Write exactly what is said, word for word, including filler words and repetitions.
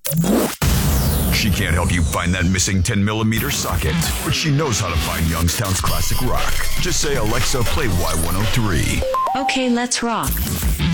She can't help you find that missing ten millimeter socket, but she knows how to find Youngstown's classic rock. Just say, Alexa, play Y one oh three. Okay, let's rock.